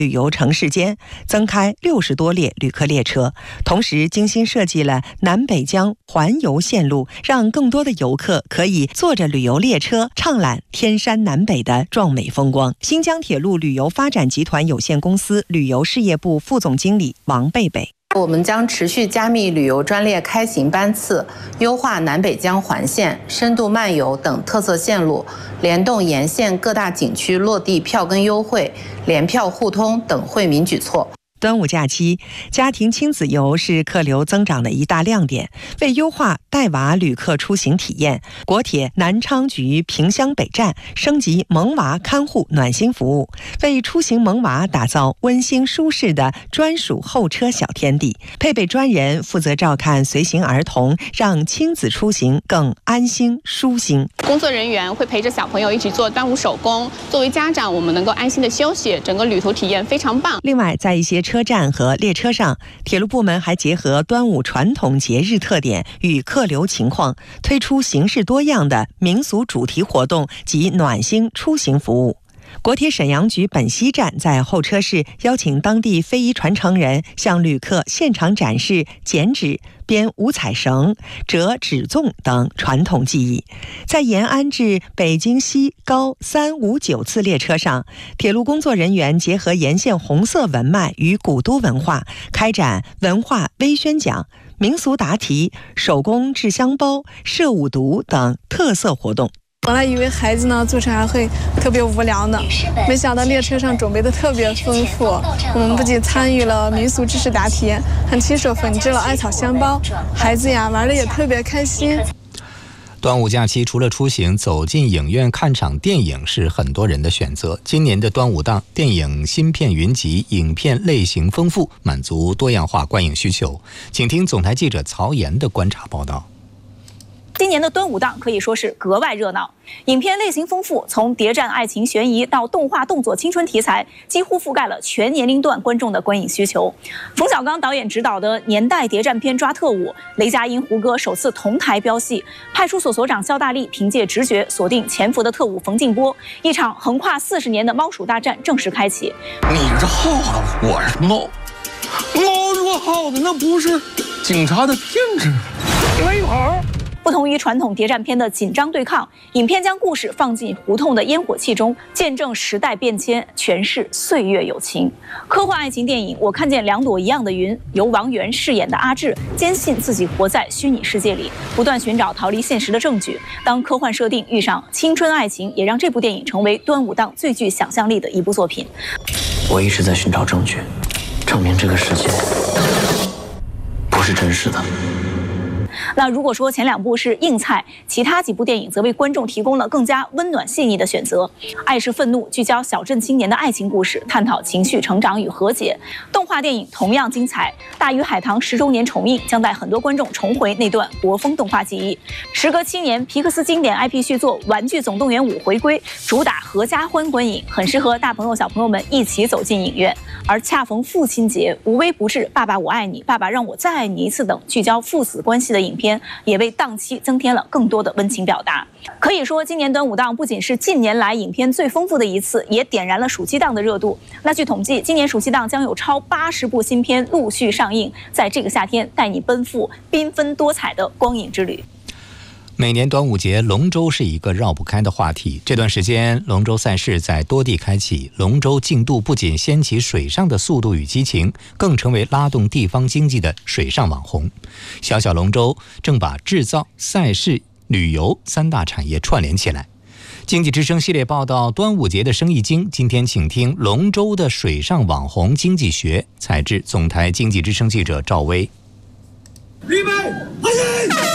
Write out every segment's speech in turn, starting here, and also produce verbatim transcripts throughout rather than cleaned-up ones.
旅游城市间，增开六十多列旅客列车，同时精心设计了南北疆环游线路，让更多的游客可以坐着旅游列车畅览天山南北的壮美风光。新疆铁路旅游发展集团有限公司旅游事业部副总经理王贝贝。 我们将持续加密旅游专列开行班次，优化南北疆环线、深度漫游等特色线路，联动沿线各大景区落地票根优惠、联票互通等惠民举措。 端午假期，家庭亲子游是客流增长的一大亮点。为优化带娃旅客出行体验，国铁南昌局萍乡北站升级萌娃看护暖心服务，为出行萌娃打造温馨舒适的专属候车小天地，配备专人负责照看随行儿童，让亲子出行更安心舒心。 工作人员会陪着小朋友一起做端午手工，作为家长，我们能够安心的休息，整个旅途体验非常棒。 另外，在一些车站和列车上，铁路部门还结合端午传统节日特点与客流情况，推出形式多样的民俗主题活动及暖心出行服务。国铁沈阳局本溪站在候车室邀请当地非遗传承人向旅客现场展示剪纸、编五彩绳、折纸粽等传统技艺。在延安至北京西高三五九次列车上，铁路工作人员结合沿线红色文脉与古都文化，开展文化微宣讲、民俗答题、手工制香包、摄五毒等特色活动。 本来以为孩子呢坐车还会特别无聊呢，没想到列车上准备的特别丰富。我们不仅参与了民俗知识答题，还亲手缝制了艾草香包，孩子呀玩的也特别开心。 端午假期除了出行，走进影院看场电影是很多人的选择。今年的端午档，电影新片云集，影片类型丰富，满足多样化观影需求。请听总台记者曹岩的观察报道。 今年的端午档可以说是格外热闹，影片类型丰富，从谍战、爱情、悬疑到动画、动作、青春题材，几乎覆盖了全年龄段观众的观影需求。冯小刚导演执导的年代谍战片《抓特务》，雷佳音、胡歌首次同台飙戏，派出所所长肖大力凭借直觉锁定潜伏的特务冯静波，一场横跨四十年的猫鼠大战正式开启。 你是耗子，我是猫，猫捉耗子那不是警察的天职，没跑。 不同于传统谍战片的紧张对抗，影片将故事放进胡同的烟火气中，见证时代变迁，诠释岁月友情。科幻爱情电影《我看见两朵一样的云》，由王源饰演的阿志坚信自己活在虚拟世界里，不断寻找逃离现实的证据。当科幻设定遇上青春爱情，也让这部电影成为端午档最具想象力的一部作品。 我一直在寻找证据，证明这个世界不是真实的。 那如果说前两部是硬菜，其他几部电影则为观众提供了更加温暖细腻的选择。爱是愤怒聚焦小镇青年的爱情故事，探讨情绪成长与和解。动画电影同样精彩，大鱼海棠十周年重映将带很多观众重回那段国风动画记忆。时隔七年，皮克斯经典 I P 续作《玩具总动员五》回归，主打合家欢观影，很适合大朋友小朋友们一起走进影院。而恰逢父亲节，无微不至爸爸我爱你、爸爸让我再爱你一次等聚焦父子关系的影片，也为档期增添了更多的温情表达。可以说，今年端午档不仅是近年来影片最丰富的一次，也点燃了暑期档的热度。那据统计，今年暑期档将有超八十部新片陆续上映，在这个夏天带你奔赴缤纷多彩的光影之旅。 每年端午节，龙舟是一个绕不开的话题。这段时间，龙舟赛事在多地开启，龙舟竞渡不仅掀起水上的速度与激情，更成为拉动地方经济的水上网红。小小龙舟正把制造、赛事、旅游三大产业串联起来。经济之声系列报道端午节的生意经，今天请听龙舟的水上网红经济学，采自总台经济之声记者赵薇。 预备，开始！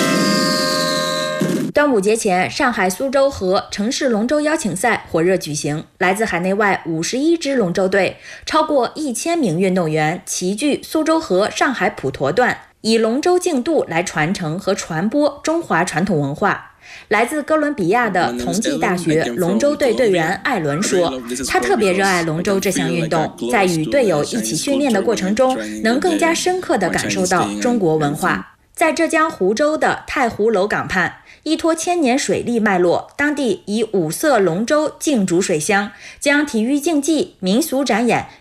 端午节前，上海苏州河城市龙舟邀请赛火热举行，来自海内外五十一支龙舟队，超过一千名运动员齐聚苏州河上海普陀段，以龙舟竞渡来传承和传播中华传统文化。来自哥伦比亚的同济大学龙舟队队员艾伦说，他特别热爱龙舟这项运动，在与队友一起训练的过程中，能更加深刻地感受到中国文化。在浙江湖州的太湖楼港畔， 依托千年水利脉络，当地以五色龙舟竞逐水乡，将体育竞技、民俗展演